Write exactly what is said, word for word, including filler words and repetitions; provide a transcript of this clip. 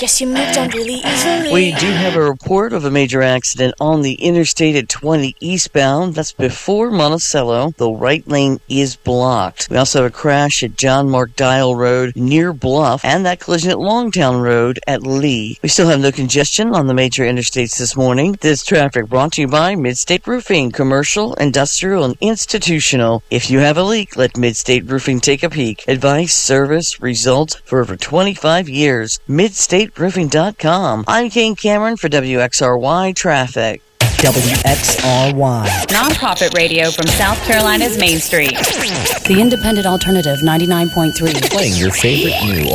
Guess you moved on really easily. We do have a report of a major accident on the interstate at twenty eastbound. That's before Monticello. The right lane is blocked. We also have a crash at John Mark Dial Road near Bluff, and that collision at Longtown Road at Lee. We still have no congestion on the major interstates this morning. This traffic brought to you by Midstate Roofing, commercial, industrial, and institutional. If you have a leak, let Midstate Roofing take a peek. Advice, service, results for over twenty-five years. Midstate Roofing dot com. I'm Kane Cameron for W X R Y Traffic. W X R Y. Nonprofit radio from South Carolina's Main Street. The Independent Alternative ninety-nine point three. Playing your favorite new